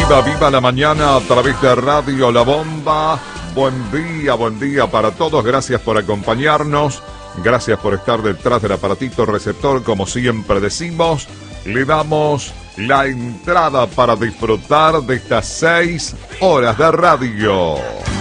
Viva, viva la mañana a través de Radio La Bomba. Buen día para todos. Gracias por acompañarnos. Gracias por estar detrás del aparatito receptor. Como siempre decimos, le damos la entrada para disfrutar de estas 6 horas de radio.